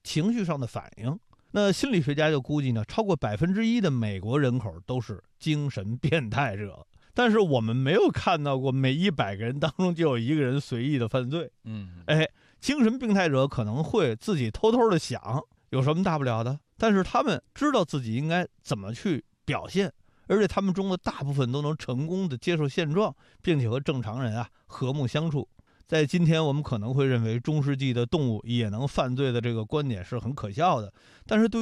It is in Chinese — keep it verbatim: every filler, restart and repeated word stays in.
情绪上的反应。那心理学家就估计呢，超过百分之一的美国人口都是精神变态者。但是我们没有看到过每一百个人当中就有一个人随意的犯罪。 嗯， 哎，精神病态者可能会自己偷偷的想，有什么大不了的？但是他们知道自己应该怎么去表现，而且他们中的大部分都能成功的接受现状，并且和正常人啊和睦相处。在今天，我们可能会认为中世纪的动物也能犯罪的这个观点是很可笑的，但是对